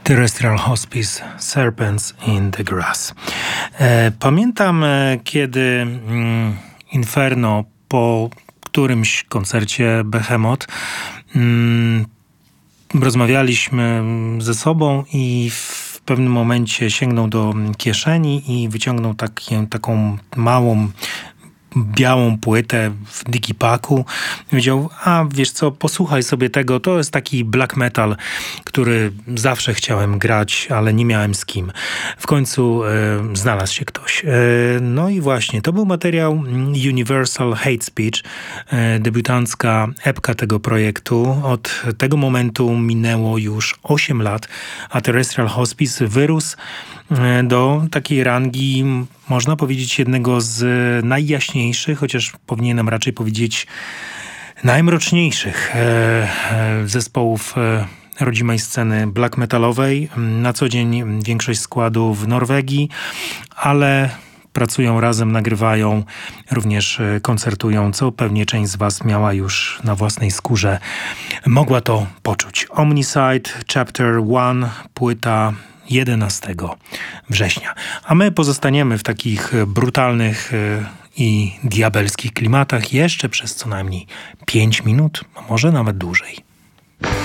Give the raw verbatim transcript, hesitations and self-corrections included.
Terrestrial Hospice, Serpents in the Grass. E, pamiętam, e, kiedy mm, Inferno po którymś koncercie Behemoth mm, rozmawialiśmy ze sobą i w pewnym momencie sięgnął do kieszeni i wyciągnął takie, taką małą białą płytę w digipacku. Powiedział, a wiesz co, posłuchaj sobie tego, to jest taki black metal, który zawsze chciałem grać, ale nie miałem z kim. W końcu e, znalazł się ktoś. E, no i właśnie, to był materiał Universal Hate Speech, e, debiutancka epka tego projektu. Od tego momentu minęło już osiem lat, a Terrestrial Hospice wyrósł do takiej rangi, można powiedzieć, jednego z najjaśniejszych, chociaż powinienem raczej powiedzieć najmroczniejszych zespołów rodzimej sceny black metalowej. Na co dzień większość składu w Norwegii, ale pracują razem, nagrywają, również koncertują, co pewnie część z was miała już na własnej skórze, mogła to poczuć. Omnicide Chapter jeden, płyta jedenastego września. A my pozostaniemy w takich brutalnych i diabelskich klimatach jeszcze przez co najmniej pięć minut, a może nawet dłużej.